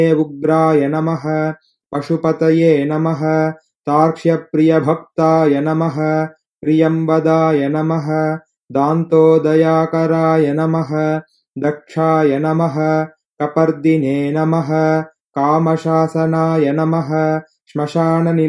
उग्राय नमः पशुपतये नमः तार्क्ष्यप्रियभक्ताय नमः प्रियंवदाय नमः दान्तोदयाकराय नमः दक्षाय नमः कपर्दिने नमः कामशासनाय नमः श्मशाननिलयाय